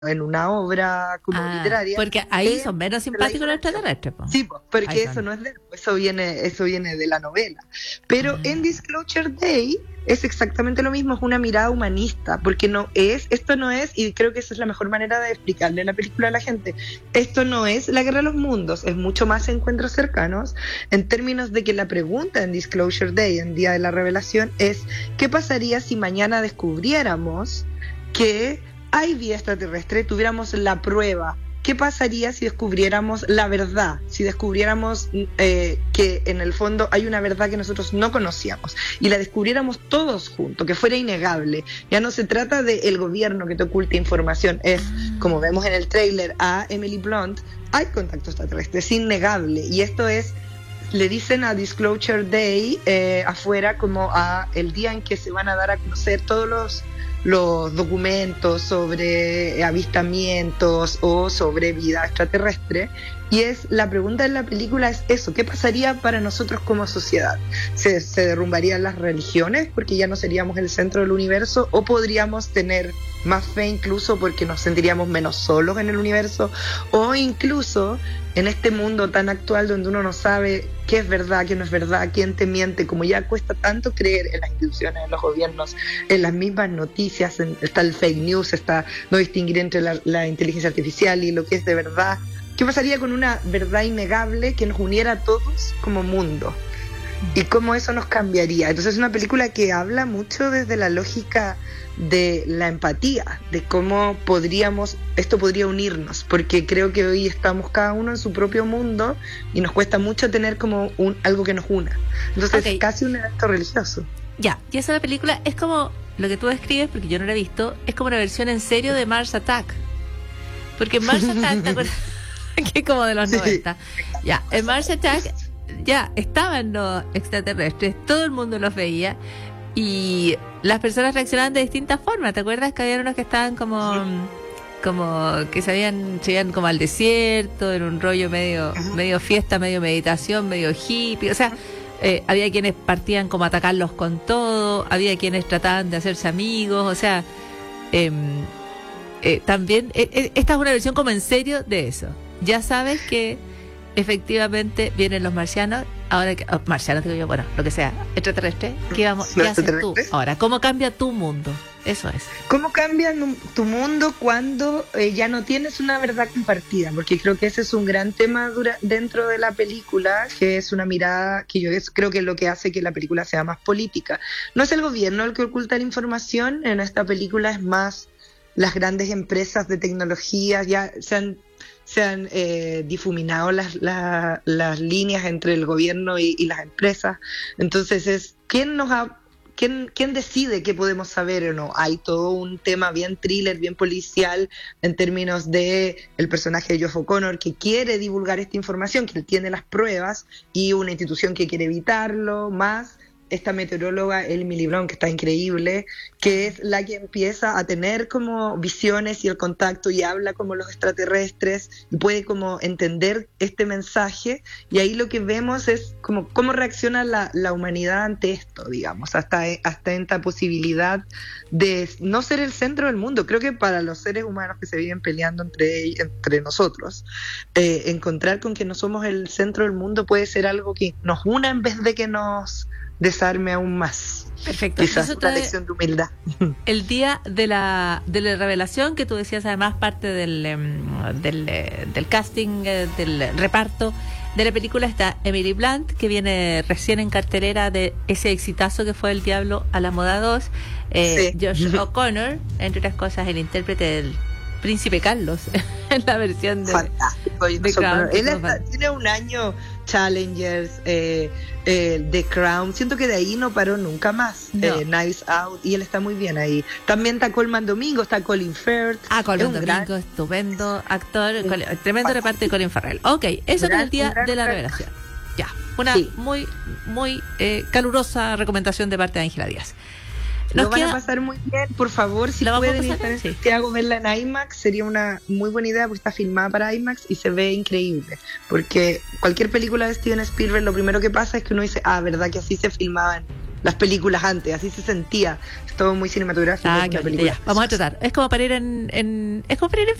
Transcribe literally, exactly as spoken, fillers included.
en una obra como ah, literaria. Porque ahí eh, son menos simpáticos los extraterrestres, po. Sí, po, porque Ahí eso son. no es de eso viene, eso viene de la novela. Pero Ah. en Disclosure Day es exactamente lo mismo, es una mirada humanista, porque no es, esto no es, y creo que esa es la mejor manera de explicarle la película a la gente, esto no es la guerra de los mundos, es mucho más encuentros cercanos, en términos de que la pregunta en Disclosure Day, en Día de la Revelación, es ¿qué pasaría si mañana descubriéramos que hay vida extraterrestre, tuviéramos la prueba? ¿Qué pasaría si descubriéramos la verdad? Si descubriéramos eh, que en el fondo hay una verdad que nosotros no conocíamos y la descubriéramos todos juntos, que fuera innegable. Ya no se trata del gobierno que te oculte información, es, como vemos en el tráiler a Emily Blunt, hay contacto extraterrestre, es innegable. Y esto es, le dicen a Disclosure Day eh, afuera como a el día en que se van a dar a conocer todos los los documentos sobre avistamientos o sobre vida extraterrestre, y es la pregunta de la película es eso, ¿qué pasaría para nosotros como sociedad? ¿Se, se derrumbarían las religiones porque ya no seríamos el centro del universo, o podríamos tener más fe incluso porque nos sentiríamos menos solos en el universo, o incluso en este mundo tan actual donde uno no sabe qué es verdad, qué no es verdad, quién te miente, como ya cuesta tanto creer en las instituciones, en los gobiernos, en las mismas noticias, en, está el fake news, está no distinguir entre la, la inteligencia artificial y lo que es de verdad. ¿Qué pasaría con una verdad innegable que nos uniera a todos como mundo? ¿Y cómo eso nos cambiaría? Entonces es una película que habla mucho desde la lógica de la empatía, de cómo podríamos, esto podría unirnos, porque creo que hoy estamos cada uno en su propio mundo y nos cuesta mucho tener como un algo que nos una. Entonces okay. Es casi un evento religioso. Ya, y esa película es como lo que tú describes, porque yo no la he visto, es como una versión en serio de Mars Attack. Porque en Mars Attack, ¿te acuerdas? Que es como de los sí. noventa. Ya, en Mars Attack ya estaban los extraterrestres, todo el mundo los veía y las personas reaccionaban de distintas formas. ¿Te acuerdas que había unos que estaban como sí. como que se habían, se iban como al desierto en un rollo medio uh-huh. medio fiesta, medio meditación, medio hippie? O sea, eh, había quienes partían como a atacarlos con todo, había quienes trataban de hacerse amigos, o sea, eh, eh, también eh, esta es una versión como en serio de eso. Ya sabes que efectivamente vienen los marcianos, ahora que, oh, marcianos digo yo, bueno, lo que sea, extraterrestre, ¿qué vamos, qué haces tú ahora? ¿Cómo cambia tu mundo? Eso es. ¿Cómo cambia tu mundo cuando eh, ya no tienes una verdad compartida? Porque creo que ese es un gran tema dura, dentro de la película, que es una mirada que yo es, creo que es lo que hace que la película sea más política. No es el gobierno el que oculta la información, en esta película es más las grandes empresas de tecnología, ya se han se han eh, difuminado las, la, las líneas entre el gobierno y, y las empresas. Entonces es ¿quién nos ha, quién, quién decide qué podemos saber o no? Hay todo un tema bien thriller, bien policial en términos de el personaje de Josh O'Connor que quiere divulgar esta información, que él tiene las pruebas, y una institución que quiere evitarlo, más esta meteoróloga Emily Blunt, que está increíble, que es la que empieza a tener como visiones y el contacto y habla como los extraterrestres y puede como entender este mensaje, y ahí lo que vemos es como cómo reacciona la, la humanidad ante esto, digamos, hasta, hasta esta posibilidad de no ser el centro del mundo. Creo que para los seres humanos que se viven peleando entre, entre nosotros, eh, encontrar con que no somos el centro del mundo puede ser algo que nos una en vez de que nos desarme aún más. Perfecto. Quizás una lección de humildad. El día de la de la revelación, que tú decías además parte del um, del, del casting, del reparto de la película, está Emily Blunt, que viene recién en cartelera de ese exitazo que fue El Diablo a la Moda dos, eh, sí. Josh O'Connor, entre otras cosas el intérprete del Príncipe Carlos en la versión de, fantástico, de Crown. Él está, tiene un año Challengers, eh, eh, The Crown, siento que de ahí no paró nunca más. no. eh, Knives Out, y él está muy bien ahí. También está Colman Domingo, está Colin Firth. Ah, Colin Domingo, gran... estupendo actor, sí. Colin, tremendo reparto de Colin Farrell. Ok, eso gran, es el día de la revelación. Ya, una sí. muy muy eh, calurosa recomendación de parte de Ángela Díaz. Lo van queda... a pasar muy bien, por favor, si pueden estar en Santiago, verla en IMAX, sería una muy buena idea porque está filmada para IMAX y se ve increíble, porque cualquier película de Steven Spielberg lo primero que pasa es que uno dice, ah, verdad que así se filmaban las películas antes, así se sentía. Es todo muy cinematográfico. Ah, la qué bonito, película. ya. Vamos a tratar. Es como para ir en, en es como para ir en